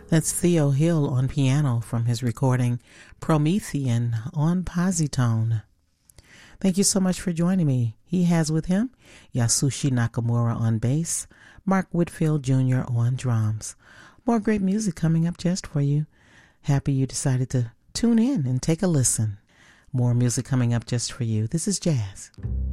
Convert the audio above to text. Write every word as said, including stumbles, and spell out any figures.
That's Theo Hill on piano from his recording Promethean on Positone. Thank you so much for joining me. He has with him Yasushi Nakamura on bass, Mark Whitfield Junior on drums. More great music coming up just for you. Happy you decided to tune in and take a listen. More music coming up just for you. This is Jazz.